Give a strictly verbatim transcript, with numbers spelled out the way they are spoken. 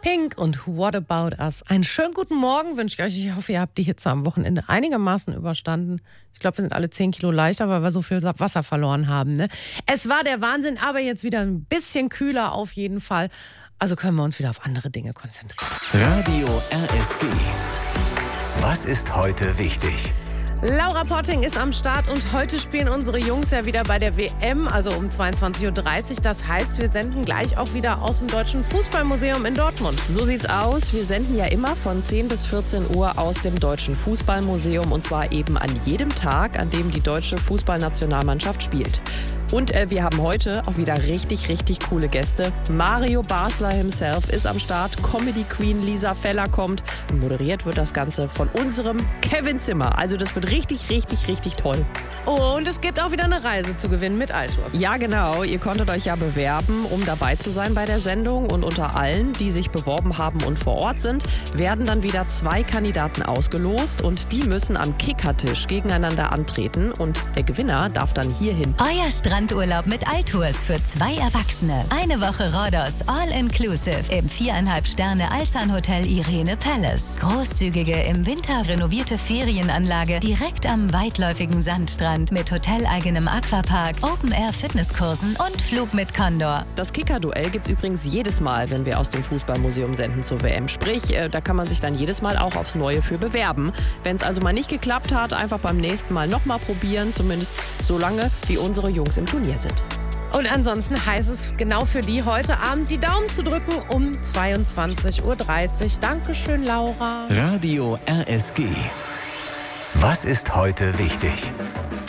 Pink und What About Us. Einen schönen guten Morgen wünsche ich euch. Ich hoffe, ihr habt die Hitze am Wochenende einigermaßen überstanden. Ich glaube, wir sind alle zehn Kilo leichter, weil wir so viel Wasser verloren haben. Ne? Es war der Wahnsinn, aber jetzt wieder ein bisschen kühler auf jeden Fall. Also können wir uns wieder auf andere Dinge konzentrieren. Radio R S G. Was ist heute wichtig? Laura Potting ist am Start und heute spielen unsere Jungs ja wieder bei der W M, also um zweiundzwanzig Uhr dreißig. Das heißt, wir senden gleich auch wieder aus dem Deutschen Fußballmuseum in Dortmund. So sieht's aus. Wir senden ja immer von zehn bis vierzehn Uhr aus dem Deutschen Fußballmuseum und zwar eben an jedem Tag, an dem die deutsche Fußballnationalmannschaft spielt. Und äh, wir haben heute auch wieder richtig, richtig coole Gäste. Mario Basler himself ist am Start. Comedy Queen Lisa Feller kommt. Moderiert wird das Ganze von unserem Kevin Zimmer. Also das wird richtig, richtig, richtig toll. Oh, und es gibt auch wieder eine Reise zu gewinnen mit Altours. Ja, genau. Ihr konntet euch ja bewerben, um dabei zu sein bei der Sendung. Und unter allen, die sich beworben haben und vor Ort sind, werden dann wieder zwei Kandidaten ausgelost. Und die müssen am Kickertisch gegeneinander antreten. Und der Gewinner darf dann hierhin. Euer Strandurlaub mit Altours für zwei Erwachsene. Eine Woche Rhodos, all-inclusive im viereinhalb Sterne Alsan Hotel Irene Palace. Großzügige, im Winter renovierte Ferienanlage direkt am weitläufigen Sandstrand mit hoteleigenem Aquapark, Open-Air-Fitnesskursen und Flug mit Condor. Das Kicker-Duell gibt's übrigens jedes Mal, wenn wir aus dem Fußballmuseum senden zur W M. Sprich, äh, da kann man sich dann jedes Mal auch aufs Neue für bewerben. Wenn es also mal nicht geklappt hat, einfach beim nächsten Mal nochmal probieren, zumindest so lange, wie unsere Jungs im Turnier sind. Und ansonsten heißt es genau für die heute Abend die Daumen zu drücken um zweiundzwanzig Uhr dreißig. Dankeschön, Laura. Radio R S G. Was ist heute wichtig?